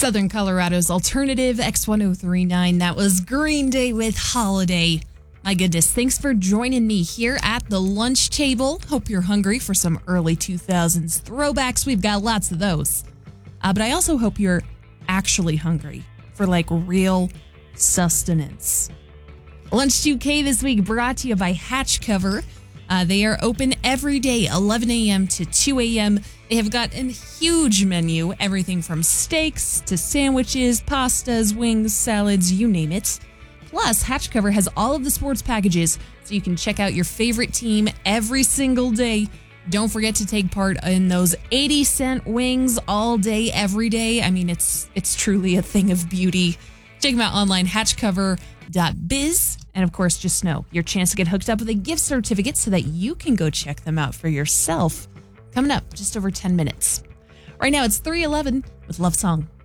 Southern Colorado's alternative X1039. That was Green Day with Holiday. My goodness, thanks for joining me here at the lunch table. Hope you're hungry for some early 2000s throwbacks. We've got lots of those. But I also hope you're actually hungry for like real sustenance. Lunch 2K this week brought to you by Hatch Cover. They are open every day, 11 a.m. to 2 a.m. They have got a huge menu, everything from steaks to sandwiches, pastas, wings, salads, you name it. Plus, Hatch Cover has all of the sports packages, so you can check out your favorite team every single day. Don't forget to take part in those 80-cent wings all day, every day. I mean, it's truly a thing of beauty. Check them out online, hatchcover.biz. And of course, just know your chance to get hooked up with a gift certificate so that you can go check them out for yourself. Coming up, just over 10 minutes. Right now, it's 3:11 with Love Song.